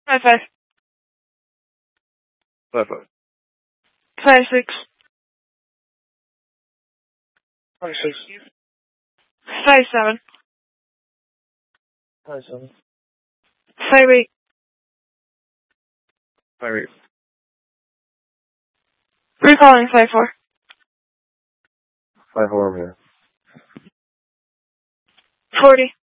5-5. 5-5. 5-6. 26. 5-7. 5-7. 5-8. 5-8. Recalling 5-4. 5-4 over here. 40.